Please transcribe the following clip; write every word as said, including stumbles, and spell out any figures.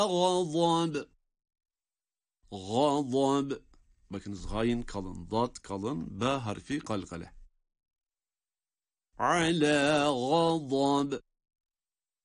غضب. غضب. Bakınız gayn kalın, dat kalın, b harfi kalkale. Ala غضب.